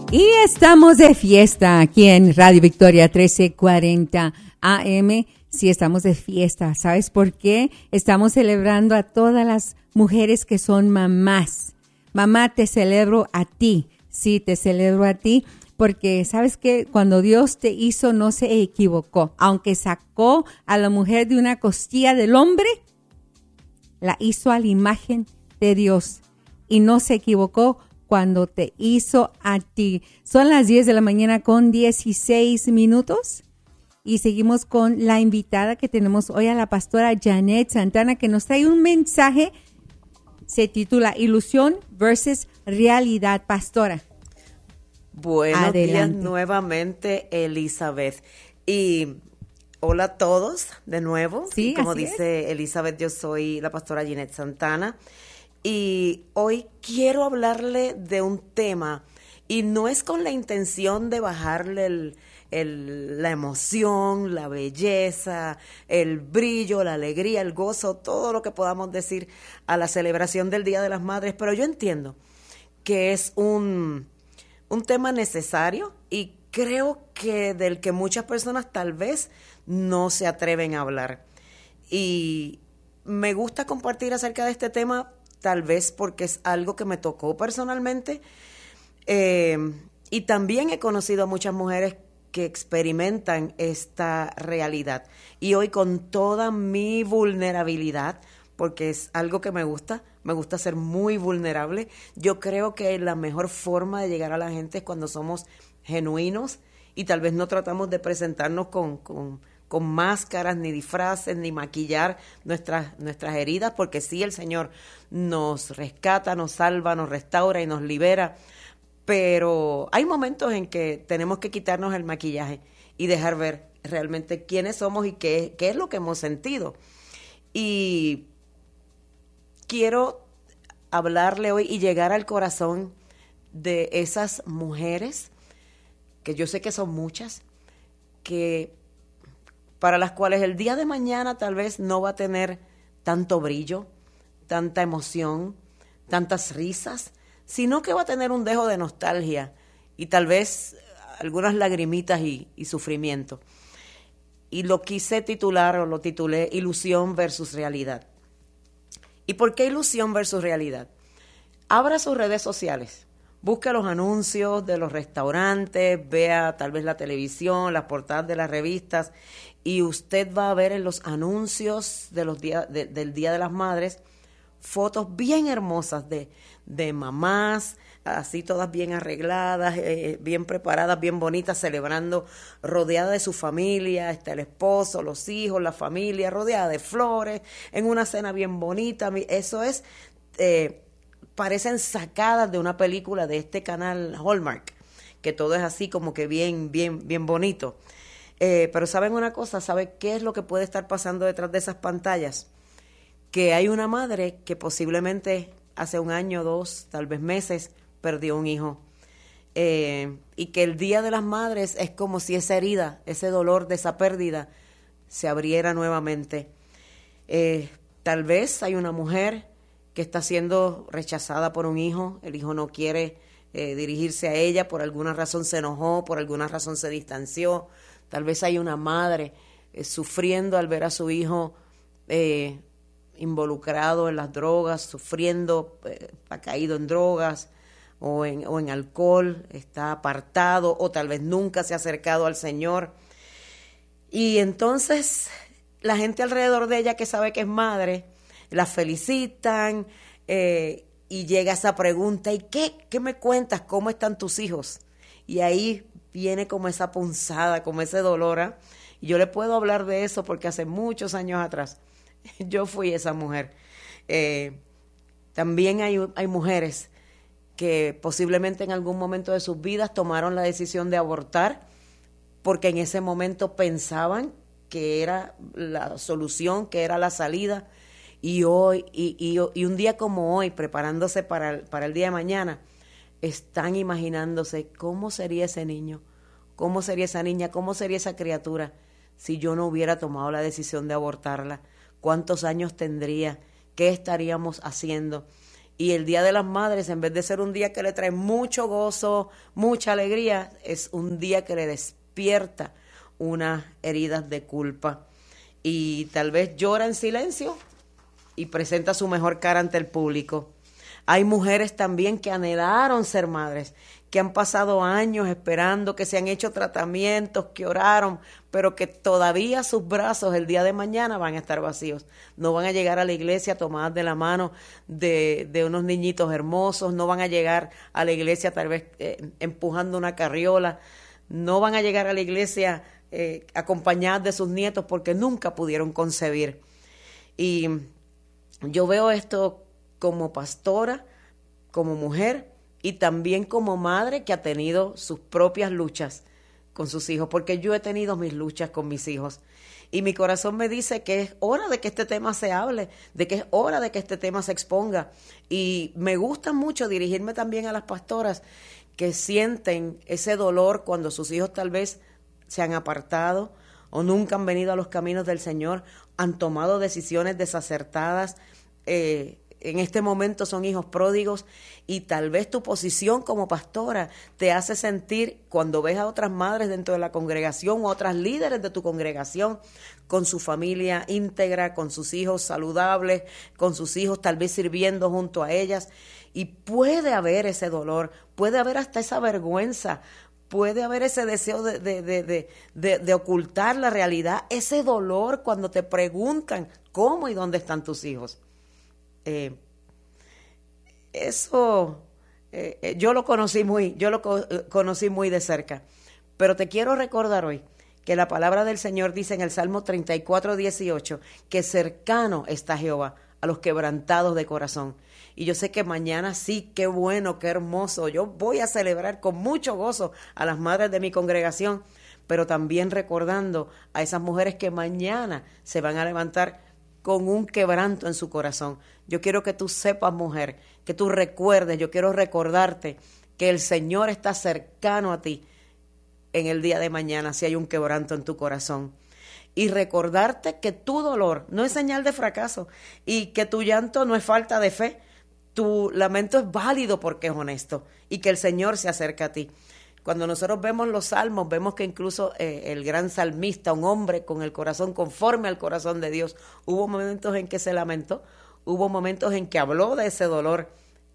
Y estamos de fiesta aquí en Radio Victoria 1340 AM. Sí, estamos de fiesta. ¿Sabes por qué? Estamos celebrando a todas las mujeres que son mamás. Mamá, te celebro a ti. Sí, te celebro a ti. Porque, ¿sabes qué? Cuando Dios te hizo, no se equivocó. Aunque sacó a la mujer de una costilla del hombre, la hizo a la imagen de Dios. Y no se equivocó cuando te hizo a ti. Son las 10 de la mañana con 16 minutos. Y seguimos con la invitada que tenemos hoy, a la pastora Janet Santana, que nos trae un mensaje. Se titula Ilusión versus Realidad. Pastora. Buenos días nuevamente, Elizabeth. Y hola a todos de nuevo. Sí, como así dice es. Elizabeth, yo soy la pastora Janet Santana. Y hoy quiero hablarle de un tema, y no es con la intención de bajarle la emoción, la belleza, el brillo, la alegría, el gozo, todo lo que podamos decir a la celebración del Día de las Madres, pero yo entiendo que es un tema necesario y creo que del que muchas personas tal vez no se atreven a hablar. Y me gusta compartir acerca de este tema, tal vez porque es algo que me tocó personalmente, y también he conocido a muchas mujeres que experimentan esta realidad. Y hoy, con toda mi vulnerabilidad, porque es algo que me gusta ser muy vulnerable, yo creo que la mejor forma de llegar a la gente es cuando somos genuinos y tal vez no tratamos de presentarnos con máscaras, ni disfraces, ni maquillar nuestras heridas, porque sí, el Señor nos rescata, nos salva, nos restaura y nos libera, pero hay momentos en que tenemos que quitarnos el maquillaje y dejar ver realmente quiénes somos y qué es lo que hemos sentido. Y quiero hablarle hoy y llegar al corazón de esas mujeres, que yo sé que son muchas, que para las cuales el día de mañana tal vez no va a tener tanto brillo, tanta emoción, tantas risas, sino que va a tener un dejo de nostalgia y tal vez algunas lagrimitas y sufrimiento. Y lo quise titular, o lo titulé, Ilusión versus Realidad. ¿Y por qué ilusión versus realidad? Abra sus redes sociales, busque los anuncios de los restaurantes, vea tal vez la televisión, las portadas de las revistas, y usted va a ver en los anuncios de los del Día de las Madres fotos bien hermosas de mamás, así todas bien arregladas, bien preparadas, bien bonitas, celebrando, rodeada de su familia, está el esposo, los hijos, la familia, rodeada de flores, en una cena bien bonita. Eso es, parecen sacadas de una película de este canal Hallmark, que todo es así como que bien bonito. Pero ¿saben una cosa? ¿Saben qué es lo que puede estar pasando detrás de esas pantallas? Que hay una madre que posiblemente hace un año, 2, tal vez meses, perdió un hijo. Y que el Día de las Madres es como si esa herida, ese dolor de esa pérdida, se abriera nuevamente. Tal vez hay una mujer que está siendo rechazada por un hijo, el hijo no quiere dirigirse a ella, por alguna razón se enojó, por alguna razón se distanció. Tal vez hay una madre sufriendo al ver a su hijo involucrado en las drogas, sufriendo, ha caído en drogas o en alcohol, está apartado o tal vez nunca se ha acercado al Señor. Y entonces la gente alrededor de ella, que sabe que es madre, la felicitan, y llega esa pregunta: ¿y qué me cuentas? ¿Cómo están tus hijos? Y ahí viene como esa punzada, como ese dolor, ¿eh? Y yo le puedo hablar de eso porque hace muchos años atrás yo fui esa mujer. También hay mujeres que posiblemente en algún momento de sus vidas tomaron la decisión de abortar porque en ese momento pensaban que era la solución, que era la salida. Y hoy, y un día como hoy, preparándose para el día de mañana, están imaginándose cómo sería ese niño, cómo sería esa niña, cómo sería esa criatura si yo no hubiera tomado la decisión de abortarla, cuántos años tendría, qué estaríamos haciendo. Y el Día de las Madres, en vez de ser un día que le trae mucho gozo, mucha alegría, es un día que le despierta unas heridas de culpa. Y tal vez llora en silencio y presenta su mejor cara ante el público. Hay mujeres también que anhelaron ser madres, que han pasado años esperando, que se han hecho tratamientos, que oraron, pero que todavía sus brazos el día de mañana van a estar vacíos. No van a llegar a la iglesia tomadas de la mano de unos niñitos hermosos, no van a llegar a la iglesia tal vez empujando una carriola, no van a llegar a la iglesia acompañadas de sus nietos porque nunca pudieron concebir. Y yo veo esto como pastora, como mujer y también como madre que ha tenido sus propias luchas con sus hijos, porque yo he tenido mis luchas con mis hijos. Y mi corazón me dice que es hora de que este tema se hable, de que es hora de que este tema se exponga. Y me gusta mucho dirigirme también a las pastoras que sienten ese dolor cuando sus hijos tal vez se han apartado o nunca han venido a los caminos del Señor, han tomado decisiones desacertadas, en este momento son hijos pródigos y tal vez tu posición como pastora te hace sentir, cuando ves a otras madres dentro de la congregación o otras líderes de tu congregación con su familia íntegra, con sus hijos saludables, con sus hijos tal vez sirviendo junto a ellas, y puede haber ese dolor, puede haber hasta esa vergüenza, puede haber ese deseo de ocultar la realidad, ese dolor cuando te preguntan cómo y dónde están tus hijos. Yo lo conocí muy de cerca, pero te quiero recordar hoy que la palabra del Señor dice en el Salmo 34:18 que cercano está Jehová a los quebrantados de corazón. Y yo sé que mañana sí, qué bueno, qué hermoso, yo voy a celebrar con mucho gozo a las madres de mi congregación, pero también recordando a esas mujeres que mañana se van a levantar con un quebranto en su corazón. Yo quiero que tú sepas, mujer, que tú recuerdes, yo quiero recordarte que el Señor está cercano a ti en el día de mañana si hay un quebranto en tu corazón. Y recordarte que tu dolor no es señal de fracaso y que tu llanto no es falta de fe. Tu lamento es válido porque es honesto y que el Señor se acerca a ti. Cuando nosotros vemos los salmos, vemos que incluso el gran salmista, un hombre con el corazón conforme al corazón de Dios, hubo momentos en que se lamentó, hubo momentos en que habló de ese dolor,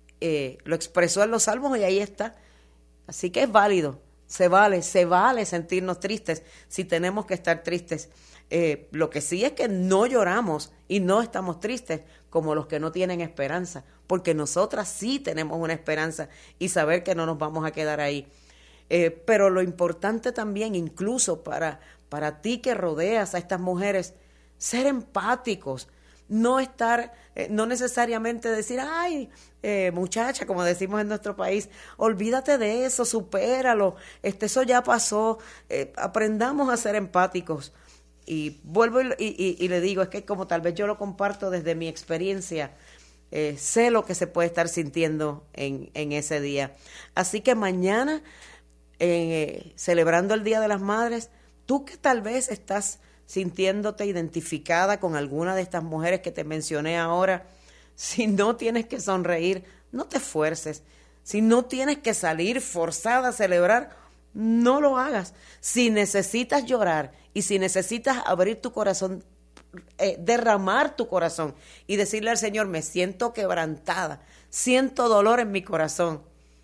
lo expresó en los salmos y ahí está. Así que es válido, se vale sentirnos tristes si tenemos que estar tristes. Lo que sí es que no lloramos y no estamos tristes como los que no tienen esperanza, porque nosotras sí tenemos una esperanza y saber que no nos vamos a quedar ahí. Pero lo importante también, incluso para ti que rodeas a estas mujeres, ser empáticos, no estar, no necesariamente decir, ay, muchacha, como decimos en nuestro país, olvídate de eso, supéralo, eso ya pasó, aprendamos a ser empáticos. Y vuelvo y le digo, es que como tal vez yo lo comparto desde mi experiencia, sé lo que se puede estar sintiendo en ese día. Así que mañana, celebrando el Día de las Madres, tú que tal vez estás sintiéndote identificada con alguna de estas mujeres que te mencioné ahora, si no tienes que sonreír, no te esfuerces. Si no tienes que salir forzada a celebrar, no lo hagas. Si necesitas llorar y si necesitas abrir tu corazón, derramar tu corazón y decirle al Señor, me siento quebrantada, siento dolor en mi corazón,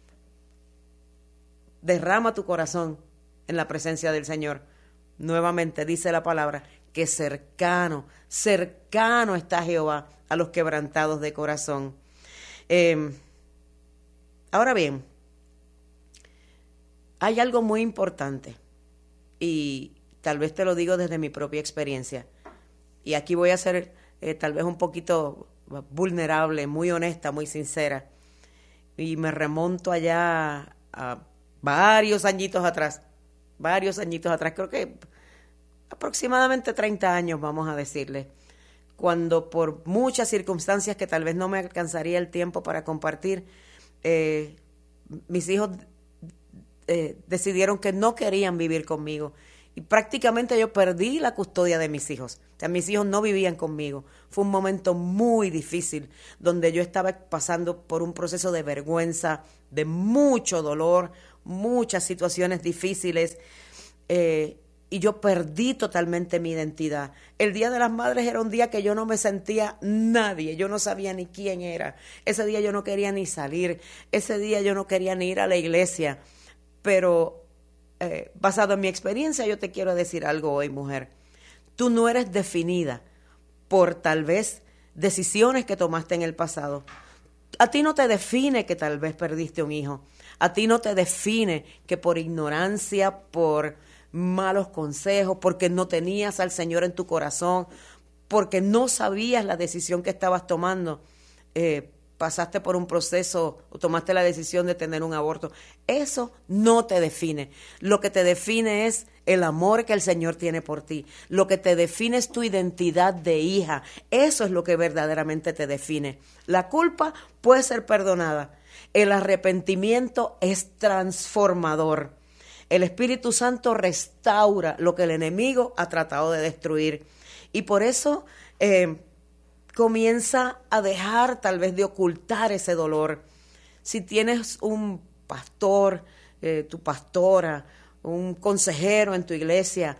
derrama tu corazón en la presencia del Señor. Nuevamente dice la palabra que cercano está Jehová a los quebrantados de corazón. Ahora bien, hay algo muy importante y tal vez te lo digo desde mi propia experiencia. Y aquí voy a ser tal vez un poquito vulnerable, muy honesta, muy sincera. Y me remonto allá a varios añitos atrás, creo que aproximadamente 30 años, vamos a decirle, cuando por muchas circunstancias que tal vez no me alcanzaría el tiempo para compartir, mis hijos decidieron que no querían vivir conmigo y prácticamente yo perdí la custodia de mis hijos. O sea, mis hijos no vivían conmigo. Fue un momento muy difícil donde yo estaba pasando por un proceso de vergüenza, de mucho dolor, muchas situaciones difíciles, y yo perdí totalmente mi identidad. El Día de las Madres era un día que yo no me sentía nadie, yo no sabía ni quién era. Ese día yo no quería ni salir, ese día yo no quería ni ir a la iglesia, pero basado en mi experiencia yo te quiero decir algo hoy, mujer. Tú no eres definida por tal vez decisiones que tomaste en el pasado. A ti no te define que tal vez perdiste un hijo. A ti no te define que por ignorancia, por malos consejos, porque no tenías al Señor en tu corazón, porque no sabías la decisión que estabas tomando, pasaste por un proceso o tomaste la decisión de tener un aborto. Eso no te define. Lo que te define es el amor que el Señor tiene por ti. Lo que te define es tu identidad de hija. Eso es lo que verdaderamente te define. La culpa puede ser perdonada. El arrepentimiento es transformador. El Espíritu Santo restaura lo que el enemigo ha tratado de destruir. Y por eso comienza a dejar tal vez de ocultar ese dolor. Si tienes un pastor, tu pastora, un consejero en tu iglesia,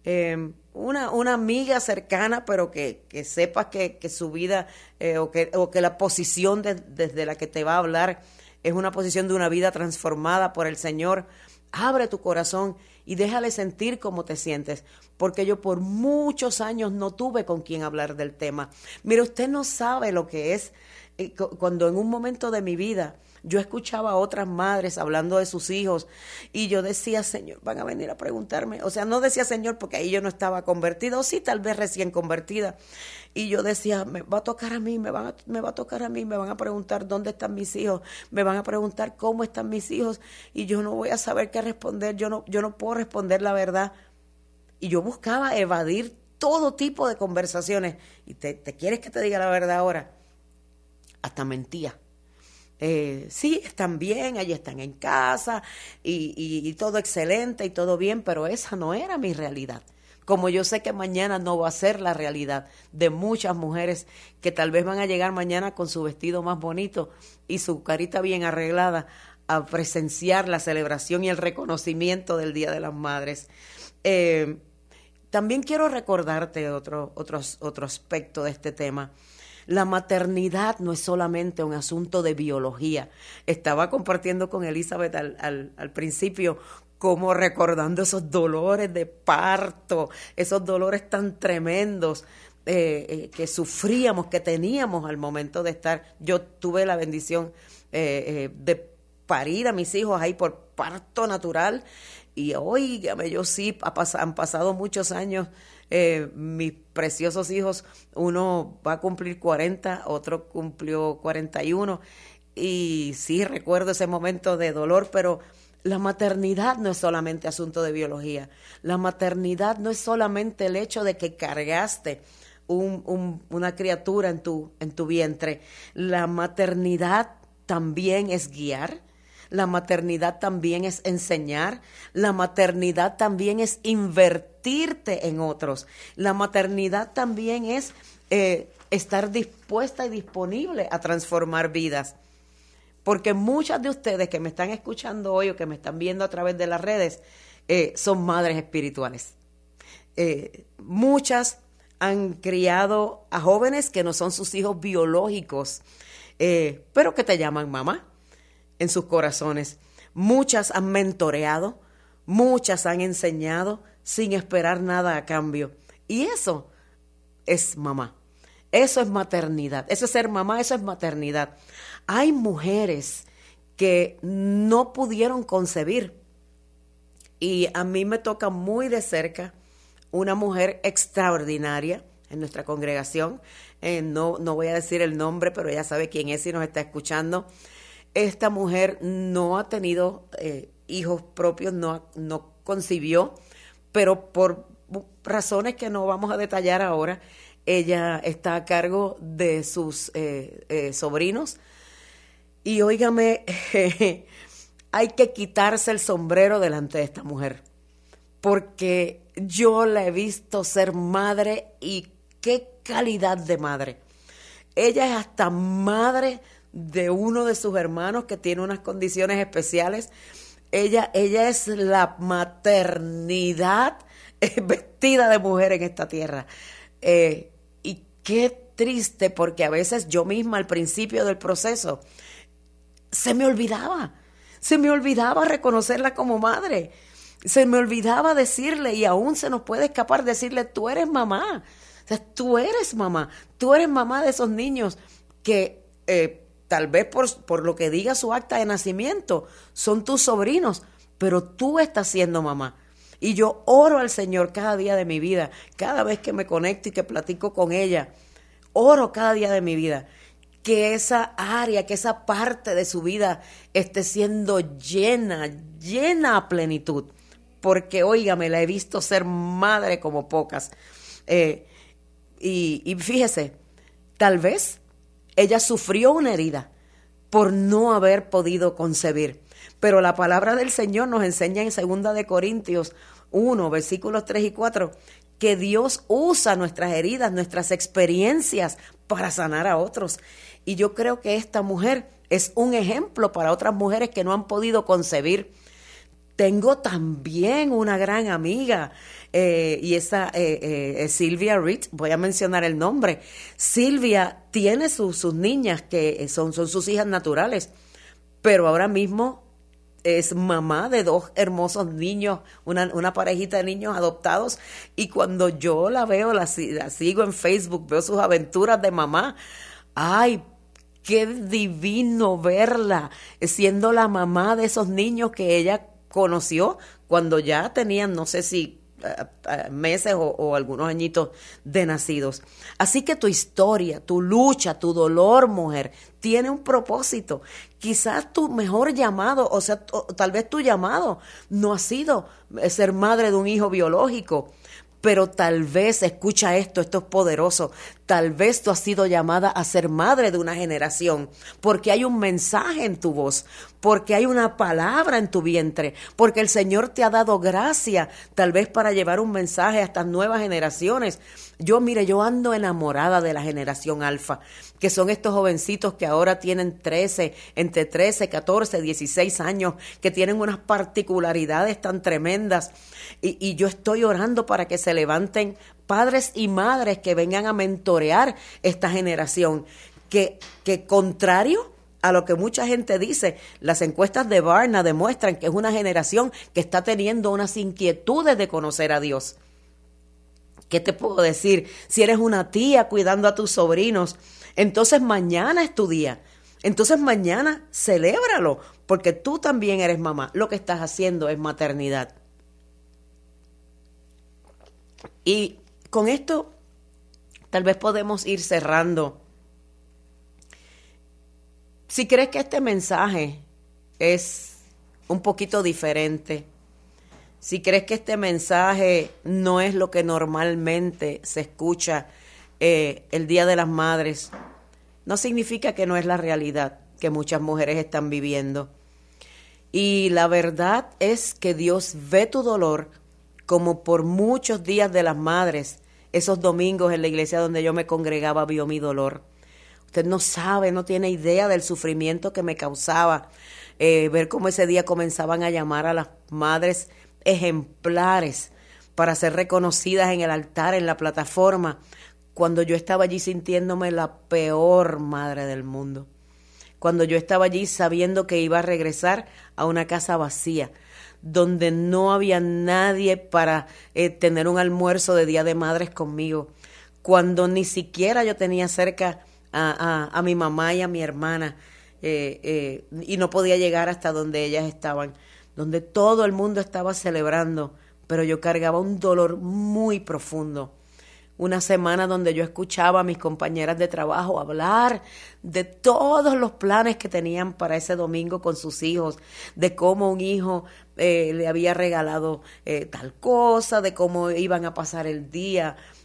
una amiga cercana, pero que sepas que su vida o que la posición desde la que te va a hablar es una posición de una vida transformada por el Señor, abre tu corazón y déjale sentir cómo te sientes, porque yo por muchos años no tuve con quién hablar del tema. Mire, usted no sabe lo que es cuando en un momento de mi vida yo escuchaba a otras madres hablando de sus hijos y yo decía, Señor, van a venir a preguntarme. O sea, no decía Señor porque ahí yo no estaba convertida, o sí, tal vez recién convertida. Y yo decía, me va a tocar a mí, me va a tocar a mí, me van a preguntar dónde están mis hijos, me van a preguntar cómo están mis hijos y yo no voy a saber qué responder, yo no puedo responder la verdad. Y yo buscaba evadir todo tipo de conversaciones. ¿Y te quieres que te diga la verdad ahora? Hasta mentía. Sí, están bien, allí están en casa y todo excelente y todo bien, pero esa no era mi realidad. Como yo sé que mañana no va a ser la realidad de muchas mujeres que tal vez van a llegar mañana con su vestido más bonito y su carita bien arreglada a presenciar la celebración y el reconocimiento del Día de las Madres. También quiero recordarte otro aspecto de este tema. La maternidad no es solamente un asunto de biología. Estaba compartiendo con Elizabeth al principio como recordando esos dolores de parto, esos dolores tan tremendos que sufríamos, que teníamos al momento de estar. Yo tuve la bendición de parir a mis hijos ahí por parto natural y óigame, yo sí, han pasado muchos años. Mis preciosos hijos, uno va a cumplir 40, otro cumplió 41 y sí recuerdo ese momento de dolor, pero la maternidad no es solamente asunto de biología, la maternidad no es solamente el hecho de que cargaste una criatura en tu vientre, la maternidad también es guiar. La maternidad también es enseñar, la maternidad también es invertirte en otros, la maternidad también es estar dispuesta y disponible a transformar vidas. Porque muchas de ustedes que me están escuchando hoy o que me están viendo a través de las redes son madres espirituales. Muchas han criado a jóvenes que no son sus hijos biológicos, pero que te llaman mamá en sus corazones. Muchas han mentoreado, muchas han enseñado sin esperar nada a cambio. Y eso es mamá. Eso es maternidad. Eso es ser mamá, eso es maternidad. Hay mujeres que no pudieron concebir. Y a mí me toca muy de cerca una mujer extraordinaria en nuestra congregación. No voy a decir el nombre, pero ella sabe quién es si nos está escuchando. Esta mujer no ha tenido hijos propios, no concibió, pero por razones que no vamos a detallar ahora, ella está a cargo de sus sobrinos. Y óigame, hay que quitarse el sombrero delante de esta mujer, porque yo la he visto ser madre y qué calidad de madre. Ella es hasta madre de uno de sus hermanos que tiene unas condiciones especiales. Ella es la maternidad vestida de mujer en esta tierra. Y qué triste, porque a veces yo misma al principio del proceso se me olvidaba reconocerla como madre. Se me olvidaba decirle, y aún se nos puede escapar decirle, tú eres mamá. O sea, tú eres mamá de esos niños que tal vez por lo que diga su acta de nacimiento son tus sobrinos, pero tú estás siendo mamá. Y yo oro al Señor cada día de mi vida, cada vez que me conecto y que platico con ella, oro cada día de mi vida, que esa área, que esa parte de su vida esté siendo llena a plenitud. Porque, óigame, la he visto ser madre como pocas. Y fíjese, tal vez ella sufrió una herida por no haber podido concebir. Pero la palabra del Señor nos enseña en 2 de Corintios 1, versículos 3 y 4, que Dios usa nuestras heridas, nuestras experiencias para sanar a otros. Y yo creo que esta mujer es un ejemplo para otras mujeres que no han podido concebir. Tengo también una gran amiga, y esa Silvia Reed, voy a mencionar el nombre. Silvia tiene sus niñas que son sus hijas naturales, pero ahora mismo es mamá de 2 hermosos niños, una parejita de niños adoptados, y cuando yo la veo, la sigo en Facebook, veo sus aventuras de mamá. ¡Ay, qué divino verla siendo la mamá de esos niños que ella conoció cuando ya tenían, no sé si meses o algunos añitos de nacidos? Así que tu historia, tu lucha, tu dolor, mujer, tiene un propósito. Quizás tu mejor llamado, o sea, tal vez tu llamado no ha sido ser madre de un hijo biológico, pero tal vez, escucha esto es poderoso, tal vez tú has sido llamada a ser madre de una generación, porque hay un mensaje en tu voz, porque hay una palabra en tu vientre, porque el Señor te ha dado gracia, tal vez para llevar un mensaje a estas nuevas generaciones. Yo ando enamorada de la generación alfa, que son estos jovencitos que ahora tienen entre 13, 14, 16 años, que tienen unas particularidades tan tremendas. Y yo estoy orando para que se levanten padres y madres que vengan a mentorear esta generación, que contrario a lo que mucha gente dice, las encuestas de Barna demuestran que es una generación que está teniendo unas inquietudes de conocer a Dios. ¿Qué te puedo decir? Si eres una tía cuidando a tus sobrinos, entonces mañana es tu día. Entonces mañana celébralo, porque tú también eres mamá. Lo que estás haciendo es maternidad. Y con esto tal vez podemos ir cerrando. Si crees que este mensaje es un poquito diferente, si crees que este mensaje no es lo que normalmente se escucha el Día de las Madres, no significa que no es la realidad que muchas mujeres están viviendo. Y la verdad es que Dios ve tu dolor, como por muchos días de las madres, esos domingos en la iglesia donde yo me congregaba, vio mi dolor. Usted no sabe, no tiene idea del sufrimiento que me causaba ver cómo ese día comenzaban a llamar a las madres ejemplares para ser reconocidas en el altar, en la plataforma, cuando yo estaba allí sintiéndome la peor madre del mundo. Cuando yo estaba allí sabiendo que iba a regresar a una casa vacía, donde no había nadie para tener un almuerzo de Día de Madres conmigo, cuando ni siquiera yo tenía cerca a mi mamá y a mi hermana, y no podía llegar hasta donde ellas estaban, donde todo el mundo estaba celebrando, pero yo cargaba un dolor muy profundo. Una semana donde yo escuchaba a mis compañeras de trabajo hablar de todos los planes que tenían para ese domingo con sus hijos, de cómo un hijo le había regalado tal cosa, de cómo iban a pasar el día.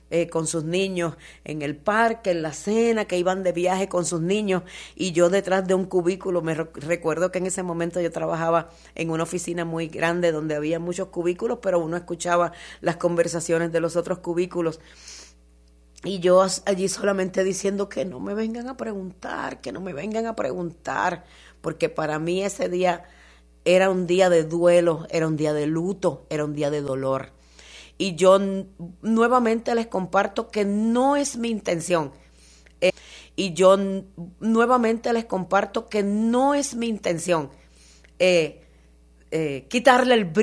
con sus niños en el parque, en la cena, que iban de viaje con sus niños, y yo detrás de un cubículo. Recuerdo que en ese momento yo trabajaba en una oficina muy grande donde había muchos cubículos, pero uno escuchaba las conversaciones de los otros cubículos. Y yo allí solamente diciendo que no me vengan a preguntar, que no me vengan a preguntar, porque para mí ese día era un día de duelo, era un día de luto, era un día de dolor. Y yo nuevamente les comparto que no es mi intención. Y yo nuevamente les comparto que no es mi intención quitarle el brillo